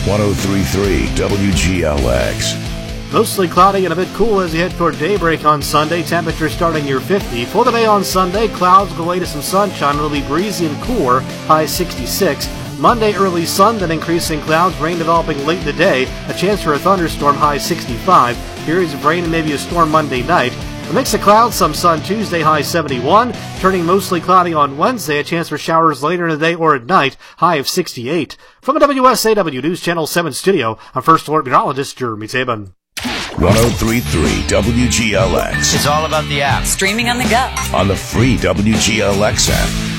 103.3 WGLX. Mostly cloudy and a bit cool as you head toward daybreak on Sunday. Temperature starting near 50. For the day on Sunday, clouds go away to some sunshine. It'll be breezy and cooler, high 66. Monday, early sun, then increasing clouds, rain developing late in the day. A chance for a thunderstorm, high 65. Periods of rain and maybe a storm Monday night. A mix of clouds, some sun Tuesday, high 71. Turning mostly cloudy on Wednesday, a chance for showers later in the day or at night, high of 68. From the WSAW News Channel 7 studio, I'm First Alert Meteorologist Jeremy Tabin. 103.3 WGLX. It's all about the app. Streaming on the go. On the free WGLX app.